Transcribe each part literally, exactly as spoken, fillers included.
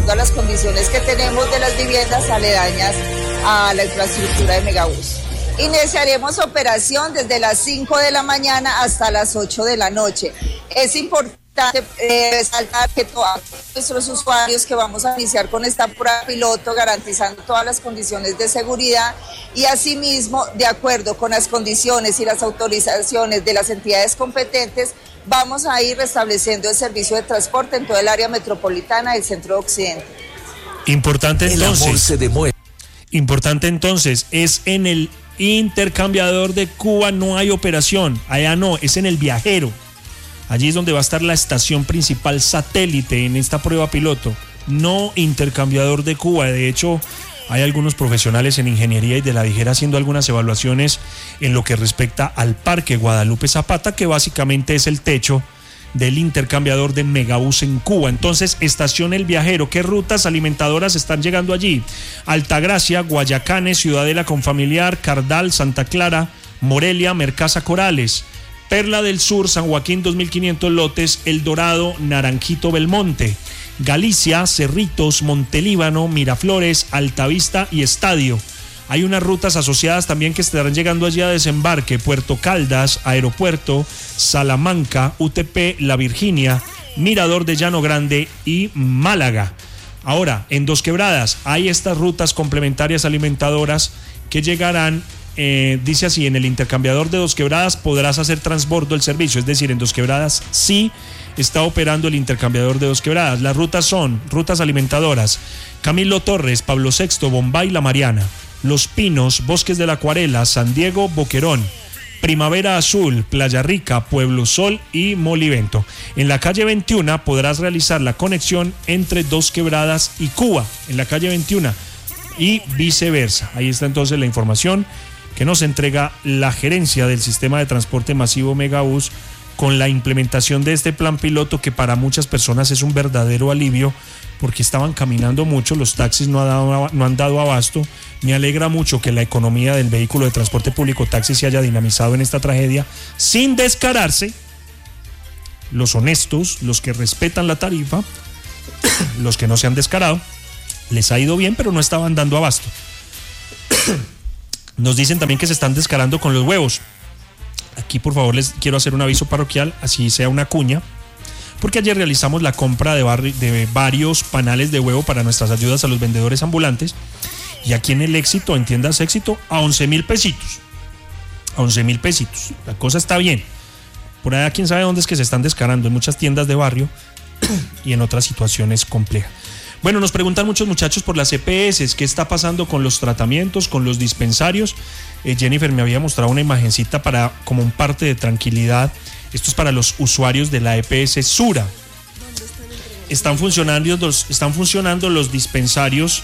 acuerdo a las condiciones que tenemos de las viviendas aledañas a la infraestructura de Megabús. Iniciaremos operación desde las cinco de la mañana hasta las ocho de la noche. Es importante eh, resaltar que todos nuestros usuarios que vamos a iniciar con esta prueba piloto, garantizando todas las condiciones de seguridad y asimismo, de acuerdo con las condiciones y las autorizaciones de las entidades competentes, vamos a ir restableciendo el servicio de transporte en todo el área metropolitana del centro de Occidente. Importante entonces, el amor se demuestra. Importante entonces, es en el intercambiador de Cuba, no hay operación, allá no, es en el Viajero. Allí es donde va a estar la estación principal satélite en esta prueba piloto, no intercambiador de Cuba. De hecho, hay algunos profesionales en ingeniería y de la Dijera haciendo algunas evaluaciones en lo que respecta al Parque Guadalupe Zapata, que básicamente es el techo del intercambiador de Megabús en Cuba. Entonces, estación El Viajero, ¿qué rutas alimentadoras están llegando allí? Altagracia, Guayacanes, Ciudadela Confamiliar, Cardal, Santa Clara, Morelia, Mercasa Corales, Perla del Sur, San Joaquín dos mil quinientos lotes, El Dorado, Naranjito Belmonte, Galicia, Cerritos, Montelíbano, Miraflores, Altavista y Estadio. Hay unas rutas asociadas también que estarán llegando allí a desembarque: Puerto Caldas, Aeropuerto, Salamanca, U T P, La Virginia, Mirador de Llano Grande y Málaga. Ahora, en Dos Quebradas hay estas rutas complementarias alimentadoras que llegarán, eh, dice así, en el intercambiador de Dos Quebradas podrás hacer transbordo el servicio, es decir, en Dos Quebradas sí está operando el intercambiador de Dos Quebradas. Las rutas son rutas alimentadoras: Camilo Torres, Pablo sexto, Bombay, La Mariana, Los Pinos, Bosques de la Acuarela, San Diego, Boquerón, Primavera Azul, Playa Rica, Pueblo Sol y Molivento. En la calle veintiuno podrás realizar la conexión entre Dos Quebradas y Cuba, en la calle veintiuno y viceversa. Ahí está entonces la información que nos entrega la gerencia del sistema de transporte masivo Megabús con la implementación de este plan piloto, que para muchas personas es un verdadero alivio porque estaban caminando mucho, los taxis no, ha dado, no han dado abasto. Me alegra mucho que la economía del vehículo de transporte público taxi se haya dinamizado en esta tragedia sin descararse. Los honestos, los que respetan la tarifa, los que no se han descarado, les ha ido bien, pero no estaban dando abasto. Nos dicen también que se están descarando con los huevos. Aquí por favor les quiero hacer un aviso parroquial, así sea una cuña, porque ayer realizamos la compra de, barri- de varios panales de huevo para nuestras ayudas a los vendedores ambulantes, y aquí en el Éxito, en tiendas Éxito, a once mil pesitos, a once mil pesitos, la cosa está bien. Por allá quién sabe dónde es que se están descarando, en muchas tiendas de barrio y en otras situaciones complejas. Bueno, nos preguntan muchos muchachos por las E P S, ¿qué está pasando con los tratamientos, con los dispensarios? Eh, Jennifer me había mostrado una imagencita para, como un parte de tranquilidad. Esto es para los usuarios de la E P S Sura. Están funcionando los, están funcionando los dispensarios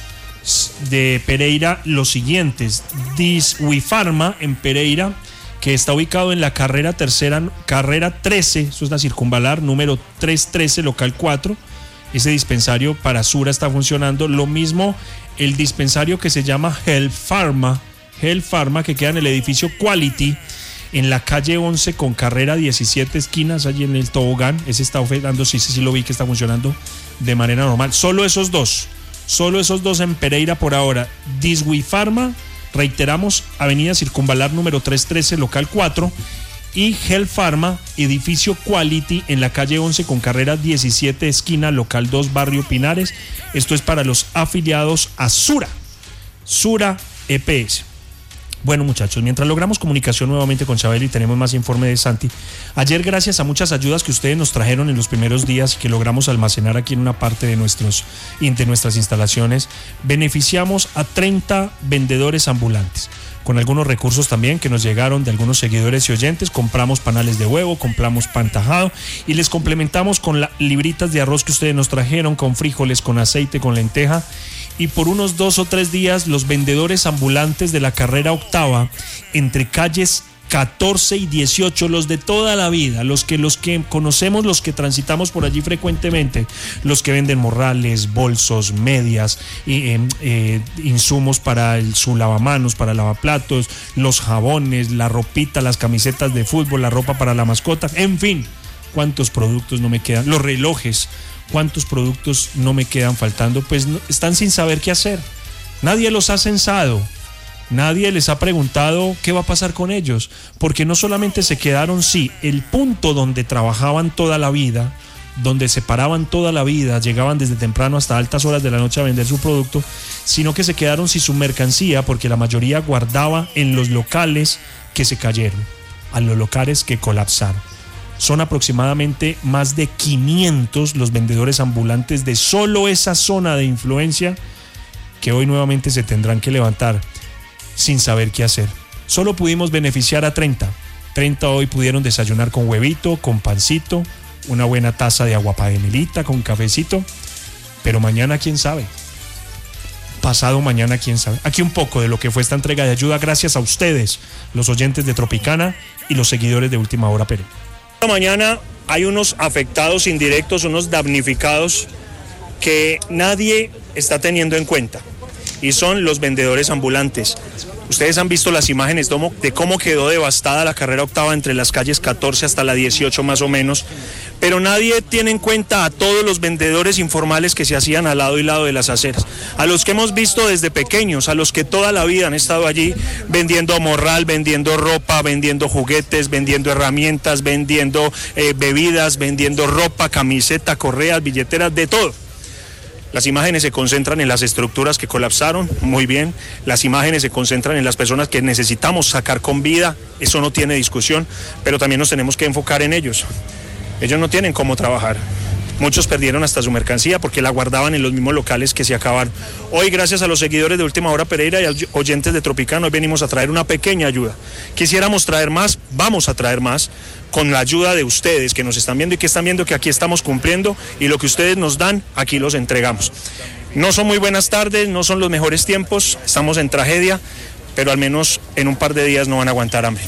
de Pereira los siguientes: Diswifarma en Pereira, que está ubicado en la carrera tercera, carrera trece, eso es la circunvalar, número trescientos trece, local cuatro. Ese dispensario para Sura está funcionando. Lo mismo el dispensario que se llama Health Pharma, Health Pharma, que queda en el edificio Quality, en la calle once con carrera diecisiete, esquinas, allí en el tobogán. Ese está ofertando, sí, sí, sí lo vi que está funcionando de manera normal. Solo esos dos, solo esos dos en Pereira por ahora. Diswifarma, reiteramos, avenida Circunvalar número trescientos trece, local cuatro, y Health Pharma, edificio Quality, en la calle once con carrera diecisiete, esquina, local dos, barrio Pinares. Esto es para los afiliados a Sura, Sura E P S. Bueno, muchachos, mientras logramos comunicación nuevamente con Chabeli y tenemos más informe de Santi, ayer, gracias a muchas ayudas que ustedes nos trajeron en los primeros días y que logramos almacenar aquí en una parte de, nuestros, de nuestras instalaciones, beneficiamos a treinta vendedores ambulantes. Con algunos recursos también que nos llegaron de algunos seguidores y oyentes, compramos panales de huevo, compramos pan tajado y les complementamos con las libritas de arroz que ustedes nos trajeron, con frijoles, con aceite, con lenteja. Y por unos dos o tres días los vendedores ambulantes de la carrera octava, entre calles catorce y dieciocho, los de toda la vida, los que, los que conocemos, los que transitamos por allí frecuentemente, los que venden morrales, bolsos, medias, eh, eh, insumos para el, su lavamanos, para lavaplatos, los jabones, la ropita, las camisetas de fútbol, la ropa para la mascota, en fin, cuántos productos no me quedan, los relojes. ¿Cuántos productos no me quedan faltando? Pues no, están sin saber qué hacer. Nadie los ha censado. Nadie les ha preguntado qué va a pasar con ellos. Porque no solamente se quedaron, sí, el punto donde trabajaban toda la vida, donde se paraban toda la vida, llegaban desde temprano hasta altas horas de la noche a vender su producto, sino que se quedaron sin su mercancía porque la mayoría guardaba en los locales que se cayeron, a los locales que colapsaron. Son aproximadamente más de quinientos los vendedores ambulantes de solo esa zona de influencia que hoy nuevamente se tendrán que levantar sin saber qué hacer. Solo pudimos beneficiar a treinta. treinta hoy pudieron desayunar con huevito, con pancito, una buena taza de agua panelita con cafecito, pero mañana quién sabe. Pasado mañana quién sabe. Aquí un poco de lo que fue esta entrega de ayuda gracias a ustedes, los oyentes de Tropicana y los seguidores de Última Hora Perú. Esta mañana hay unos afectados indirectos, unos damnificados que nadie está teniendo en cuenta, y son los vendedores ambulantes. Ustedes han visto las imágenes de cómo quedó devastada la carrera octava entre las calles catorce hasta la dieciocho más o menos, pero nadie tiene en cuenta a todos los vendedores informales que se hacían al lado y lado de las aceras, a los que hemos visto desde pequeños, a los que toda la vida han estado allí vendiendo morral, vendiendo ropa, vendiendo juguetes, vendiendo herramientas, vendiendo eh, bebidas, vendiendo ropa, camiseta, correas, billeteras, de todo. Las imágenes se concentran en las estructuras que colapsaron, muy bien. Las imágenes se concentran en las personas que necesitamos sacar con vida, eso no tiene discusión, pero también nos tenemos que enfocar en ellos. Ellos no tienen cómo trabajar. Muchos perdieron hasta su mercancía porque la guardaban en los mismos locales que se acabaron. Hoy, gracias a los seguidores de Última Hora Pereira y a los oyentes de Tropicana, hoy venimos a traer una pequeña ayuda. Quisiéramos traer más, vamos a traer más, con la ayuda de ustedes que nos están viendo y que están viendo que aquí estamos cumpliendo, y lo que ustedes nos dan, aquí los entregamos. No son muy buenas tardes, no son los mejores tiempos, estamos en tragedia, pero al menos en un par de días no van a aguantar hambre.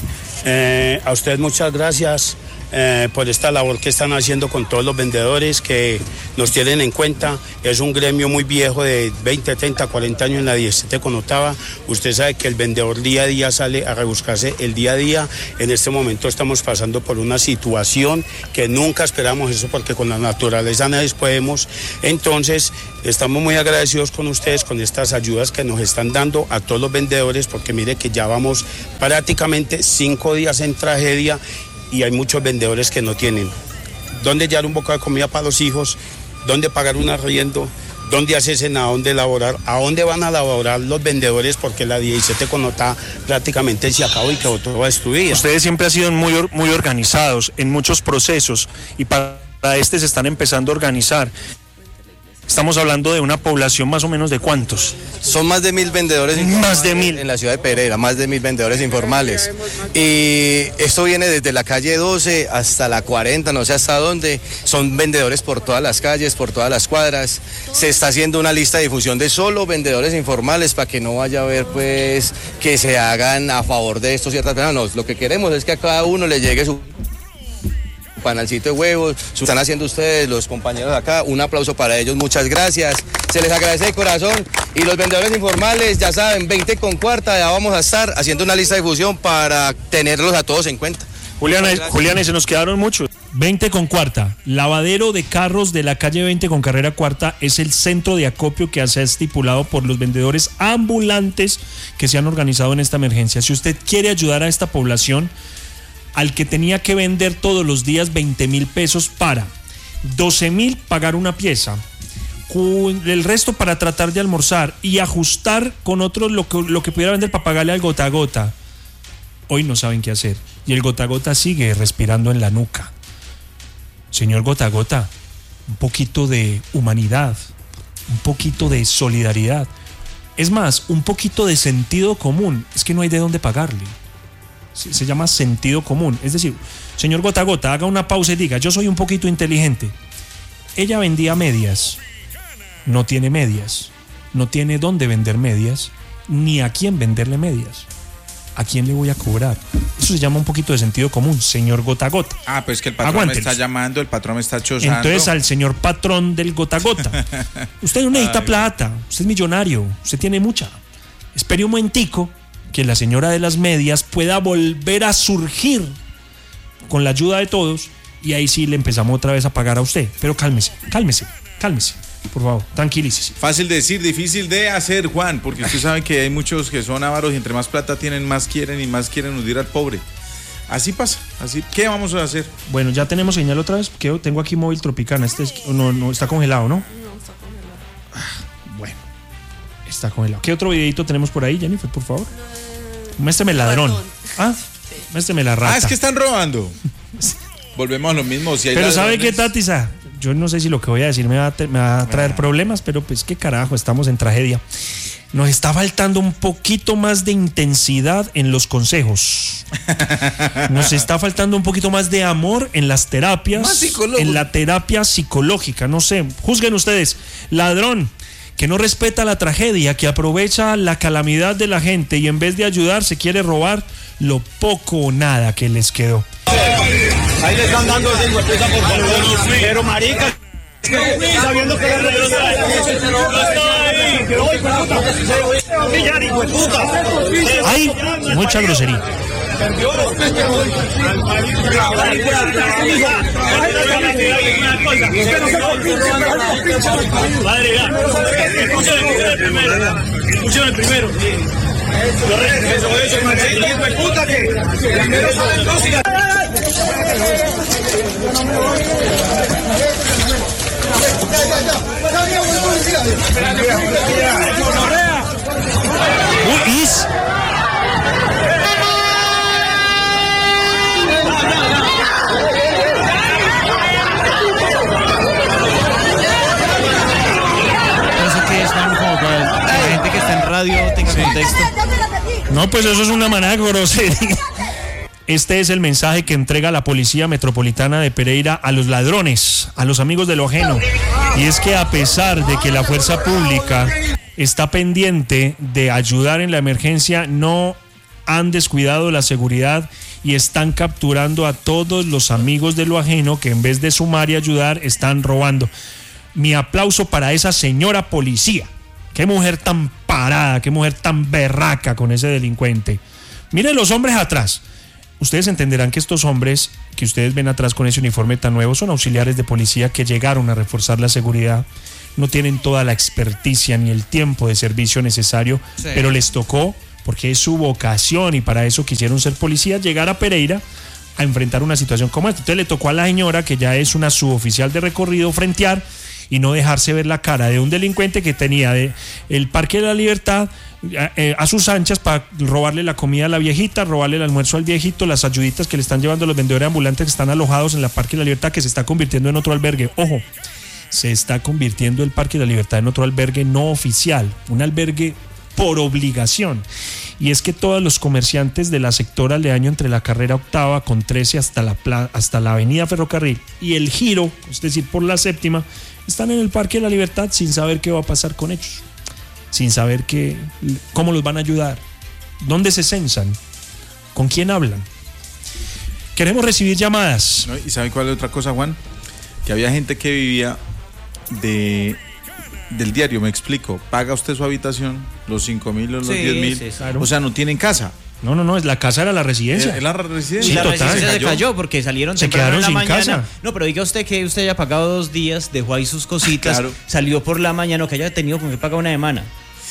Eh, a ustedes muchas gracias. Eh, por esta labor que están haciendo con todos los vendedores que nos tienen en cuenta. Es un gremio muy viejo de veinte, treinta, cuarenta años en la diecisiete con octava. Usted sabe que el vendedor día a día sale a rebuscarse el día a día. En este momento estamos pasando por una situación que nunca esperamos eso, porque con la naturaleza nadie podemos. Entonces estamos muy agradecidos con ustedes, con estas ayudas que nos están dando a todos los vendedores, porque mire que ya vamos prácticamente cinco días en tragedia y hay muchos vendedores que no tienen dónde llevar un bocado de comida para los hijos, dónde pagar un arriendo, dónde hacerse, a dónde laborar, a dónde van a laborar los vendedores, porque la diecisiete con nota prácticamente se acabó y quedó todo destruido. Ustedes siempre han sido muy, muy organizados en muchos procesos, y para este se están empezando a organizar. Estamos hablando de una población más o menos de ¿cuántos? Son más de mil vendedores informales. Más de mil. En la ciudad de Pereira, más de mil vendedores informales. Y esto viene desde la calle doce hasta la cuarenta, no sé hasta dónde. Son vendedores por todas las calles, por todas las cuadras. Se está haciendo una lista de difusión de solo vendedores informales para que no vaya a haber pues que se hagan a favor de esto ciertas personas. No, lo que queremos es que a cada uno le llegue su panalcito de huevos, están haciendo ustedes, los compañeros de acá, un aplauso para ellos, muchas gracias, se les agradece de corazón. Y los vendedores informales, ya saben, veinte con cuarta, ya vamos a estar haciendo una lista de difusión para tenerlos a todos en cuenta. Juliana, Juliana, se nos quedaron muchos. veinte con cuarta, lavadero de carros de la calle veinte con carrera cuarta, es el centro de acopio que se ha estipulado por los vendedores ambulantes que se han organizado en esta emergencia. Si usted quiere ayudar a esta población, al que tenía que vender todos los días veinte mil pesos para doce mil pagar una pieza, el resto para tratar de almorzar y ajustar con otros lo que, lo que pudiera vender para pagarle al gota a gota, hoy no saben qué hacer, y el gota a gota sigue respirando en la nuca. Señor gota a gota, un poquito de humanidad, un poquito de solidaridad, es más, un poquito de sentido común. Es que no hay de dónde pagarle. Se llama sentido común. Es decir, señor gota a gota, haga una pausa y diga: yo soy un poquito inteligente. Ella vendía medias, no tiene medias, no tiene dónde vender medias, ni a quién venderle medias. ¿A quién le voy a cobrar? Eso se llama un poquito de sentido común, señor gota a gota. Ah, pues que el patrón Aguántelos. me está llamando, el patrón me está chozando. Entonces al señor patrón del gota a gota: usted no necesita Ay. plata, usted es millonario, usted tiene mucha. Espere un momentico que la señora de las medias pueda volver a surgir con la ayuda de todos y ahí sí le empezamos otra vez a pagar a usted. Pero cálmese, cálmese, cálmese. Por favor, tranquilícese. Fácil de decir, difícil de hacer, Juan, porque usted sabe que hay muchos que son avaros y entre más plata tienen, más quieren y más quieren hundir al pobre. Así pasa, así. ¿Qué vamos a hacer? Bueno, ya tenemos señal otra vez, que tengo aquí móvil Tropicana. Este es, no, no, está congelado, ¿no? No, está congelado. Ah, bueno, está congelado. ¿Qué otro videito tenemos por ahí, Jennifer, por favor? Muéstrame el ladrón. Ah, muéstrame la rata. Ah, es que están robando. Volvemos a lo mismo. Si hay pero ladrones... ¿sabe qué, Tatisa? Yo no sé si lo que voy a decir me va a, te, me va a traer problemas, pero pues qué carajo, estamos en tragedia. Nos está faltando un poquito más de intensidad en los consejos. Nos está faltando un poquito más de amor en las terapias, en la terapia psicológica. No sé, juzguen ustedes. Ladrón que no respeta la tragedia, que aprovecha la calamidad de la gente y en vez de ayudar se quiere robar lo poco o nada que les quedó. Ahí le están dando cincuenta por favor, pero marica, sabiendo que la hay mucha grosería. Escúchame primero. Yo respeto eso, hijo de puta que Who is? Eso que es como para la gente que está en radio tenga sí. contexto. No, pues eso es una manera de grosería. Este es el mensaje que entrega la Policía Metropolitana de Pereira a los ladrones, a los amigos de lo ajeno. Y es que a pesar de que la fuerza pública está pendiente de ayudar en la emergencia, no han descuidado la seguridad y están capturando a todos los amigos de lo ajeno que en vez de sumar y ayudar están robando. Mi aplauso para esa señora policía. Qué mujer tan parada, qué mujer tan berraca con ese delincuente. Miren los hombres atrás. Ustedes entenderán que estos hombres que ustedes ven atrás con ese uniforme tan nuevo son auxiliares de policía que llegaron a reforzar la seguridad. No tienen toda la experticia ni el tiempo de servicio necesario, sí. pero les tocó, porque es su vocación y para eso quisieron ser policías, llegar a Pereira a enfrentar una situación como esta. Entonces le tocó a la señora, que ya es una suboficial de recorrido, frentear y no dejarse ver la cara de un delincuente que tenía de el Parque de la Libertad a, eh, a sus anchas para robarle la comida a la viejita, robarle el almuerzo al viejito, las ayuditas que le están llevando los vendedores ambulantes que están alojados en la Parque de la Libertad, que se está convirtiendo en otro albergue. Ojo, se está convirtiendo el Parque de la Libertad en otro albergue no oficial, un albergue por obligación. Y es que todos los comerciantes de la sector aledaño entre la carrera octava con trece hasta la, hasta la avenida Ferrocarril y el giro, es decir, por la séptima, están en el Parque de la Libertad sin saber qué va a pasar con ellos, sin saber qué, cómo los van a ayudar, dónde se censan, con quién hablan. Queremos recibir llamadas. ¿No? ¿Y sabe cuál es otra cosa, Juan? Que había gente que vivía de... del diario, me explico. Paga usted su habitación, los cinco mil o los sí, diez mil. Sí, claro. O sea, no tienen casa. No, no, no, es la casa era la residencia. ¿Es la residencia? Sí, la total. residencia se cayó porque salieron se temprano en la sin mañana. Casa. No, pero diga usted que usted haya pagado dos días, dejó ahí sus cositas, claro. Salió por la mañana, que haya tenido con qué pagar una semana.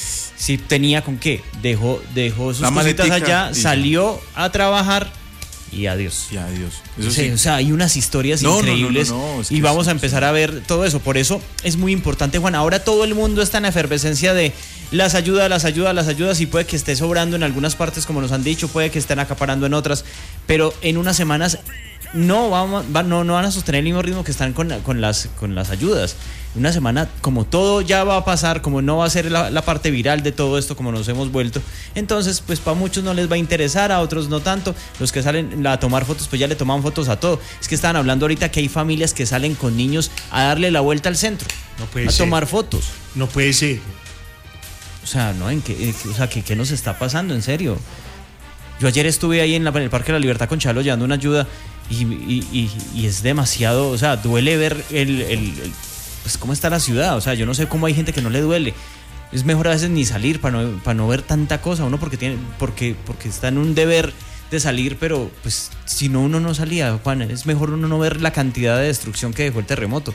Si tenía con qué, dejó, dejó sus la cositas allá, salió a trabajar y adiós. Y adiós. Eso sí, sí. O sea, hay unas historias no, increíbles no, no, no, es y vamos sí, a empezar sí. a ver todo eso. Por eso es muy importante, Juan. Ahora todo el mundo está en la efervescencia de las ayudas, las ayudas, las ayudas y puede que esté sobrando en algunas partes, como nos han dicho, puede que estén acaparando en otras, pero en unas semanas no, vamos, va, no, no van a sostener el mismo ritmo que están con, con, las, con las ayudas. Una semana, como todo ya va a pasar, como no va a ser la, la parte viral de todo esto, como nos hemos vuelto, entonces pues para muchos no les va a interesar, a otros no tanto. Los que salen a tomar fotos pues ya le toman fotos a todo. Es que estaban hablando ahorita que hay familias que salen con niños a darle la vuelta al centro, no puede a ser. tomar fotos. No puede ser. O sea, ¿no? ¿En qué, o sea, ¿qué, qué nos está pasando? En serio. Yo ayer estuve ahí en, la, en el Parque de la Libertad con Chalo llevando una ayuda y, y, y, y es demasiado, o sea, duele ver el, el, el pues cómo está la ciudad. O sea, yo no sé cómo hay gente que no le duele. Es mejor a veces ni salir para no, para no ver tanta cosa. Uno porque tiene, porque, porque está en un deber de salir, pero pues si no uno no salía, Juan, es mejor uno no ver la cantidad de destrucción que dejó el terremoto.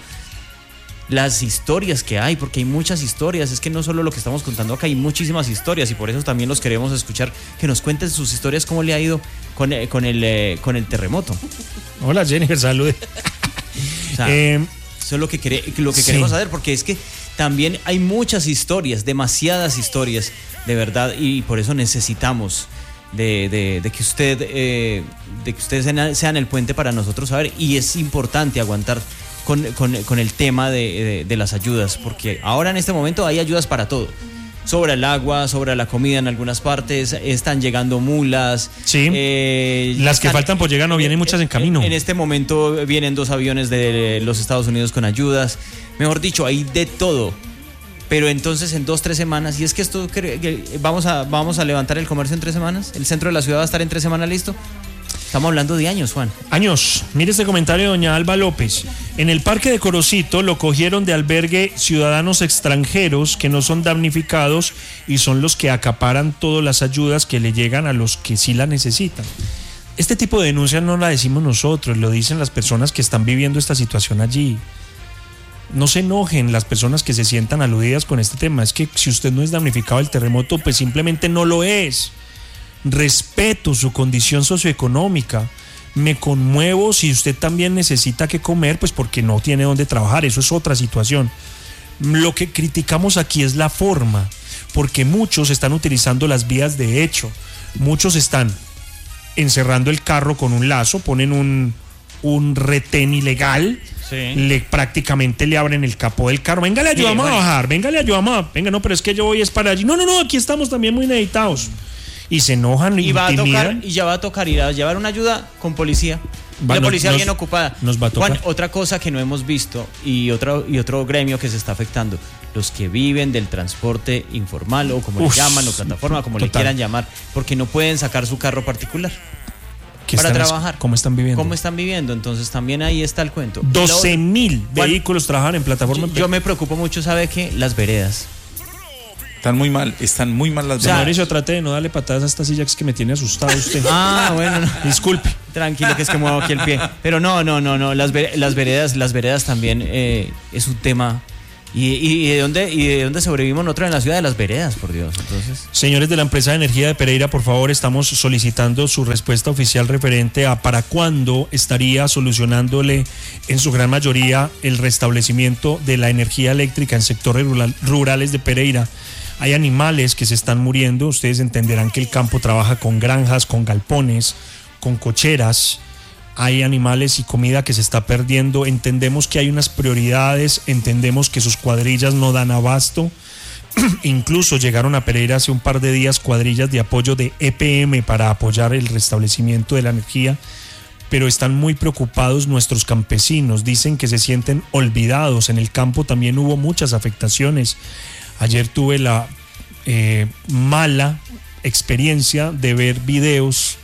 Las historias que hay, porque hay muchas historias, es que no solo lo que estamos contando acá, hay muchísimas historias y por eso también los queremos escuchar, que nos cuenten sus historias, cómo le ha ido con, con, el, eh, con el terremoto. Hola Jennifer, salude. O sea, eh, eso es lo que, quere, lo que sí. queremos saber, porque es que también hay muchas historias, demasiadas historias, de verdad, y por eso necesitamos de, de, de que usted eh, de que ustedes sean, sean el puente para nosotros saber, y es importante aguantar con, con, con el tema de, de, de las ayudas, porque ahora en este momento hay ayudas para todo. Sobra el agua, sobra la comida en algunas partes, están llegando mulas. Sí, eh, las están, que faltan pues llegan o vienen muchas en camino. En, en este momento vienen dos aviones de los Estados Unidos con ayudas. Mejor dicho, hay de todo. Pero entonces en dos, tres semanas, y es que esto, vamos a, vamos a levantar el comercio en tres semanas, el centro de la ciudad va a estar en tres semanas listo. Estamos hablando de años, Juan. Años. Mire este comentario de doña Alba López. En el parque de Corocito lo cogieron de albergue ciudadanos extranjeros que no son damnificados y son los que acaparan todas las ayudas que le llegan a los que sí la necesitan. Este tipo de denuncias no la decimos nosotros, lo dicen las personas que están viviendo esta situación allí. No se enojen las personas que se sientan aludidas con este tema. Es que si usted no es damnificado del terremoto, pues simplemente no lo es. Respeto su condición socioeconómica. Me conmuevo si usted también necesita que comer, pues porque no tiene dónde trabajar. Eso es otra situación. Lo que criticamos aquí es la forma, porque muchos están utilizando las vías de hecho. Muchos están encerrando el carro con un lazo, ponen un, un retén ilegal. Sí. Le, prácticamente le abren el capó del carro. Venga, le ayudamos sí, a bajar, venga, le ayudamos a... Venga, no, pero es que yo voy es para allí. No, no, no, aquí estamos también muy necesitados. Y se enojan y, y va a tocar, y ya va a tocar ir a llevar una ayuda con policía. Va, la no, policía nos, bien ocupada. Nos va a tocar. Juan, otra cosa que no hemos visto y otro, y otro gremio que se está afectando, los que viven del transporte informal o como Uf, le llaman, o plataforma, como total. le quieran llamar, porque no pueden sacar su carro particular para están, trabajar. ¿Cómo están viviendo? ¿Cómo están viviendo? Entonces también ahí está el cuento. doce mil vehículos trabajan en plataforma. Yo, yo me preocupo mucho, ¿sabe qué? Las veredas. Están muy mal, están muy mal las veredas. O sea, Mauricio, trate de no darle patadas a esta silla, que es que me tiene asustado usted. Ah, bueno. No. Disculpe. Tranquilo, que es que muevo aquí el pie. Pero no, no, no, no. Las, ver, las veredas, las veredas también eh, es un tema. ¿Y, y, y, de dónde, ¿Y de dónde sobrevivimos nosotros en la ciudad de las veredas, por Dios? Entonces, señores de la empresa de energía de Pereira, por favor, estamos solicitando su respuesta oficial referente a para cuándo estaría solucionándole en su gran mayoría el restablecimiento de la energía eléctrica en sectores rural, rurales de Pereira. Hay animales que se están muriendo. Ustedes entenderán que el campo trabaja con granjas, con galpones, con cocheras. Hay animales y comida que se está perdiendo. Entendemos que hay unas prioridades, entendemos que sus cuadrillas no dan abasto. Incluso llegaron a Pereira hace un par de días cuadrillas de apoyo de E P M para apoyar el restablecimiento de la energía. Pero están muy preocupados nuestros campesinos. Dicen que se sienten olvidados. En el campo también hubo muchas afectaciones. Ayer tuve la eh, mala experiencia de ver videos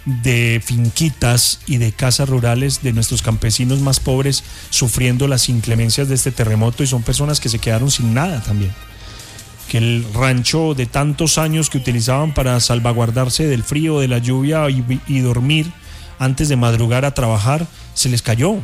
de finquitas y de casas rurales de nuestros campesinos más pobres sufriendo las inclemencias de este terremoto, y son personas que se quedaron sin nada también. Que el rancho de tantos años que utilizaban para salvaguardarse del frío, de la lluvia y, y dormir antes de madrugar a trabajar, se les cayó.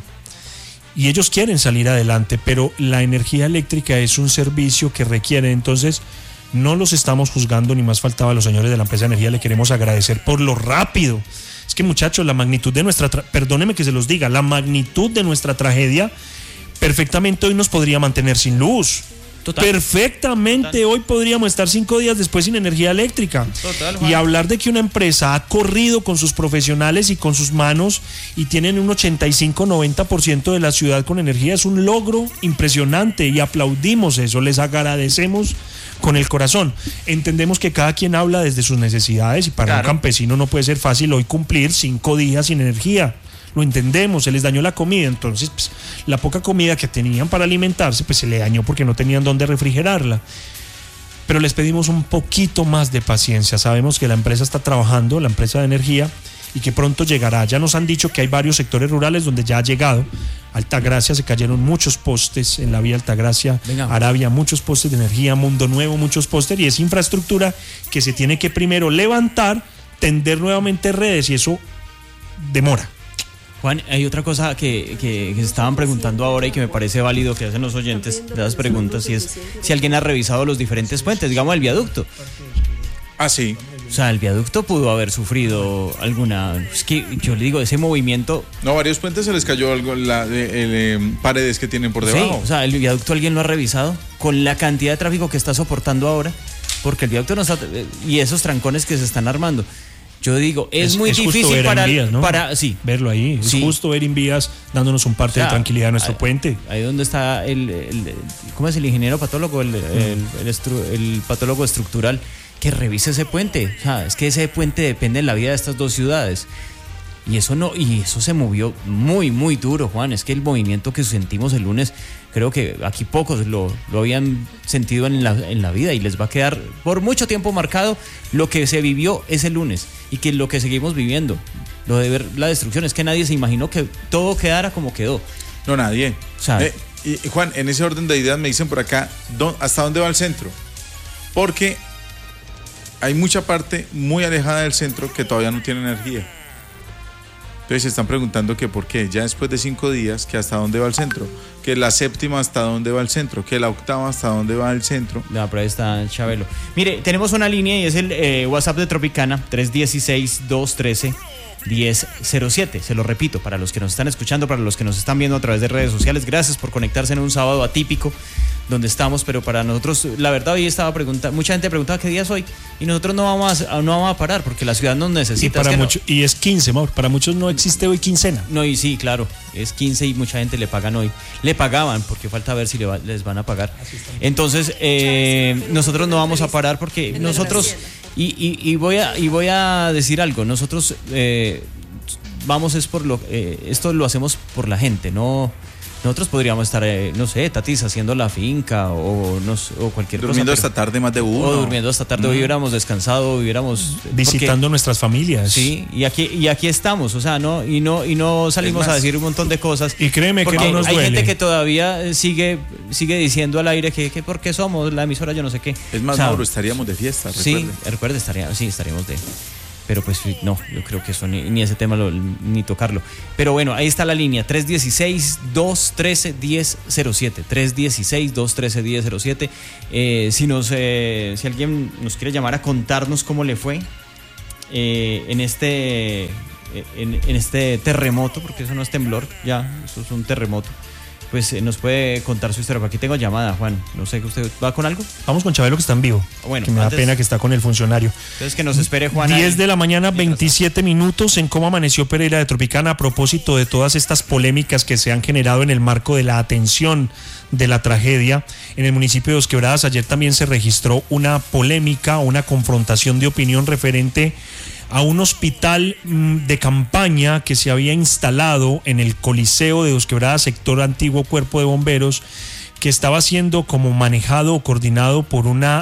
Y ellos quieren salir adelante, pero la energía eléctrica es un servicio que requiere. Entonces, no los estamos juzgando, ni más faltaba. A los señores de la empresa de energía le queremos agradecer por lo rápido. Es que, muchachos, la magnitud de nuestra, tra- perdóneme que se los diga, la magnitud de nuestra tragedia perfectamente hoy nos podría mantener sin luz. Total. Perfectamente Total. Hoy podríamos estar cinco días después sin energía eléctrica. Total, y hablar de que una empresa ha corrido con sus profesionales y con sus manos y tienen un ochenta y cinco a noventa por ciento de la ciudad con energía es un logro impresionante, y aplaudimos eso, les agradecemos con el corazón. Entendemos que cada quien habla desde sus necesidades, y para claro. un campesino no puede ser fácil hoy cumplir cinco días sin energía. Lo entendemos, se les dañó la comida, entonces pues, la poca comida que tenían para alimentarse pues se le dañó porque no tenían dónde refrigerarla. Pero les pedimos un poquito más de paciencia. Sabemos que la empresa está trabajando, la empresa de energía, y que pronto llegará. Ya nos han dicho que hay varios sectores rurales donde ya ha llegado. Altagracia, se cayeron muchos postes en la vía Altagracia, Venga. Arabia, muchos postes de energía, Mundo Nuevo, muchos postes, y es infraestructura que se tiene que primero levantar tender nuevamente redes y eso demora. Juan, hay otra cosa que, que, que se estaban preguntando ahora y que me parece válido que hacen los oyentes de las preguntas, y es si alguien ha revisado los diferentes puentes, digamos el viaducto. Ah, sí. O sea, el viaducto pudo haber sufrido alguna... Es que yo le digo, ese movimiento... No, varios puentes se les cayó algo, la, el, el, el, paredes que tienen por debajo. Sí, o sea, el viaducto alguien lo ha revisado con la cantidad de tráfico que está soportando ahora, porque el viaducto no está... Y esos trancones que se están armando. Yo digo, es, es muy es difícil para, Invías, ¿no? para sí. verlo ahí. Es sí. justo ver Invías dándonos un parte o sea, de tranquilidad a nuestro ahí, puente. Ahí donde está el, el, ¿cómo es el ingeniero patólogo? El, el, el, estru, el patólogo estructural que revise ese puente. O sea, es que ese puente depende de la vida de estas dos ciudades. Y eso no, y eso se movió muy, muy duro, Juan. Es que el movimiento que sentimos el lunes, creo que aquí pocos lo, lo habían sentido en la, en la vida, y les va a quedar por mucho tiempo marcado lo que se vivió ese lunes y que lo que seguimos viviendo. Lo de ver la destrucción, es que nadie se imaginó que todo quedara como quedó. No, nadie. O sea, eh, y, Juan, en ese orden de ideas me dicen por acá, ¿hasta dónde va el centro? Porque hay mucha parte muy alejada del centro que todavía no tiene energía. Entonces se están preguntando que por qué, ya después de cinco días, que hasta dónde va el centro, que la séptima hasta dónde va el centro, que la octava hasta dónde va el centro. No, pero ahí está Chabelo. Mire, tenemos una línea y es el eh, WhatsApp de Tropicana, tres uno seis, dos uno tres, uno cero cero siete. Se lo repito, para los que nos están escuchando, para los que nos están viendo a través de redes sociales, gracias por conectarse en un sábado atípico donde estamos, pero para nosotros, la verdad, hoy estaba preguntando, mucha gente preguntaba qué día es hoy, y nosotros no vamos a, no vamos a parar porque la ciudad nos necesita. Y, para es mucho, no, y es quince, Mauro, para muchos no existe hoy quincena. No, y sí, claro, es quince y mucha gente le pagan hoy. Le pagaban, porque falta ver si le va, les van a pagar. Entonces, eh, nosotros no vamos a parar porque nosotros, y, y, y, voy, a, y voy a decir algo, nosotros eh, vamos es por lo, eh, esto lo hacemos por la gente, no... Nosotros podríamos estar, eh, no sé, Tatis, haciendo la finca o, no, o cualquier durmiendo cosa. Durmiendo hasta tarde más de uno. O durmiendo hasta tarde, mm. hubiéramos descansado, hubiéramos... Visitando porque, nuestras familias. Sí, y aquí y aquí estamos, o sea, no y no y no salimos más, a decir un montón de cosas. Y créeme que no nos hay duele. gente que todavía sigue sigue diciendo al aire que, que porque somos la emisora, yo no sé qué. Es más, o sea, Mauro, estaríamos de fiesta, recuerde. Sí, recuerde, estaría, sí, estaríamos de... Pero pues no, yo creo que eso ni, ni ese tema lo, ni tocarlo. Pero bueno, ahí está la línea, tres uno seis, dos uno tres, uno cero cero siete. tres uno seis, dos uno tres, uno cero cero siete. Eh, si, nos, eh, si alguien nos quiere llamar a contarnos cómo le fue eh, en, este, en, en este terremoto, porque eso no es temblor, ya, eso es un terremoto, pues eh, nos puede contar su historia. Aquí tengo llamada, Juan. No sé, ¿usted va con algo? Vamos con Chabelo, que está en vivo. Bueno, que me antes, da pena que está con el funcionario. Entonces que nos espere, Juan. diez de la mañana, veintisiete minutos, en cómo amaneció Pereira de Tropicana a propósito de todas estas polémicas que se han generado en el marco de la atención de la tragedia. En el municipio de Dos Quebradas ayer también se registró una polémica, una confrontación de opinión referente a un hospital de campaña que se había instalado en el Coliseo de Dos Quebradas, sector antiguo Cuerpo de Bomberos, que estaba siendo como manejado o coordinado por una